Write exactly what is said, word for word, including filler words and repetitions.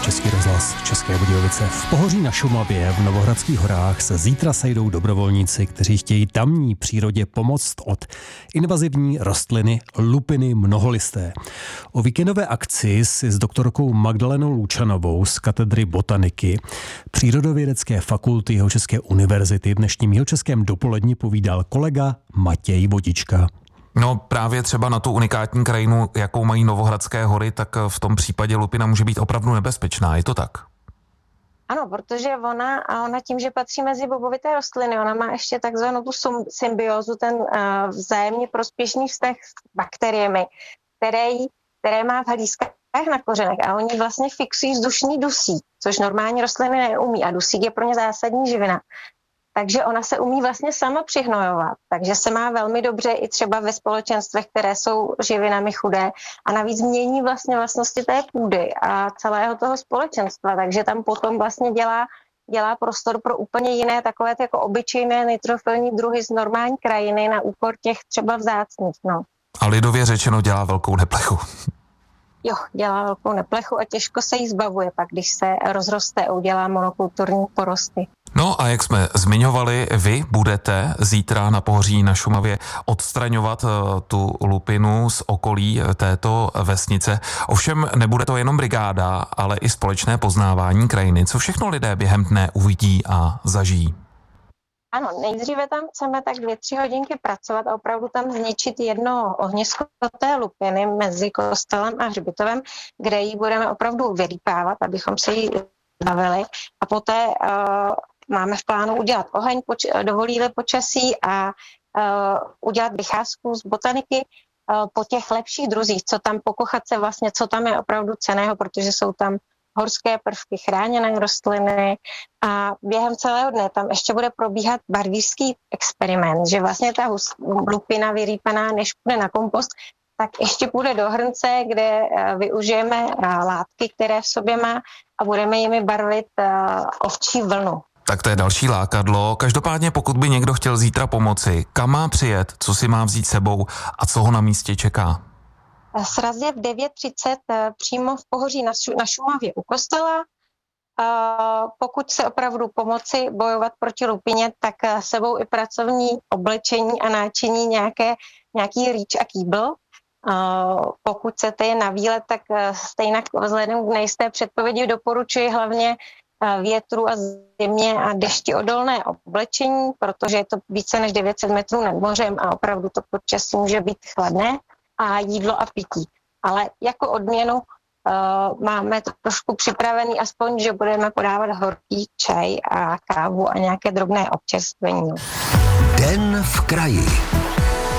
Český rozhlas České Budějovice. V Pohoří na Šumavě v Novohradských horách se zítra sejdou dobrovolníci, kteří chtějí tamní přírodě pomoct od invazivní rostliny lupiny mnoholisté. O víkendové akci si s doktorkou Magdalenou Lučanovou z katedry botaniky Přírodovědecké fakulty Jihočeské univerzity v dnešním Jihočeském dopoledni povídal kolega Matěj Vodička. No právě třeba na tu unikátní krajinu, jakou mají Novohradské hory, tak v tom případě lupina může být opravdu nebezpečná, je to tak? Ano, protože ona, a ona tím, že patří mezi bobovité rostliny, ona má ještě takzvanou tu symbiózu, ten uh, vzájemně prospěšný vztah s bakteriemi, které, které má v hlízkách na kořenech a oni vlastně fixují vzdušný dusík, což normální rostliny neumí a dusík je pro ně zásadní živina. Takže ona se umí vlastně sama přihnojovat, takže se má velmi dobře i třeba ve společenstvech, které jsou živinami chudé a navíc mění vlastně vlastnosti té půdy a celého toho společenstva, takže tam potom vlastně dělá, dělá prostor pro úplně jiné takové jako obyčejné nitrofilní druhy z normální krajiny na úkor těch třeba vzácných. No. A lidově řečeno dělá velkou neplechu. Jo, dělá velkou neplechu a těžko se jí zbavuje pak, když se rozroste a udělá monokulturní porosty. No a jak jsme zmiňovali, vy budete zítra na Pohoří na Šumavě odstraňovat tu lupinu z okolí této vesnice. Ovšem nebude to jenom brigáda, ale i společné poznávání krajiny. Co všechno lidé během dne uvidí a zažijí? Ano, nejdříve tam chceme tak dvě, tři hodinky pracovat a opravdu tam zničit jedno ohnisko té lupiny mezi kostelem a hřbitovem, kde ji budeme opravdu vyrýpávat, abychom se jí zbavili. A poté uh, máme v plánu udělat oheň, poč- dovolí-li počasí a uh, udělat vycházku z botaniky uh, po těch lepších druzích, co tam pokochat se vlastně, co tam je opravdu cenného, protože jsou tam horské prvky, chráněné rostliny a během celého dne tam ještě bude probíhat barvířský experiment, že vlastně ta lupina vyrýpaná, než půjde na kompost, tak ještě půjde do hrnce, kde využijeme látky, které v sobě má a budeme jimi barvit ovčí vlnu. Tak to je další lákadlo. Každopádně pokud by někdo chtěl zítra pomoci, kam má přijet, co si má vzít sebou a co ho na místě čeká? Sraz je v devět třicet přímo v Pohoří na Šumavě u kostela. Pokud se opravdu pomoci bojovat proti lupině, tak sebou i pracovní oblečení a náčiní nějaké, nějaký rýč a kýbl. Pokud chcete je na výlet, tak stejně vzhledem k nejisté předpovědi doporučuji hlavně větru a zimě a dešti odolné oblečení, protože je to více než devět set metrů nad mořem a opravdu to počasí může být chladné. A jídlo a pití. Ale jako odměnu uh, máme to trošku připravený, aspoň, že budeme podávat horký čaj a kávu a nějaké drobné občerstvení. Den v kraji.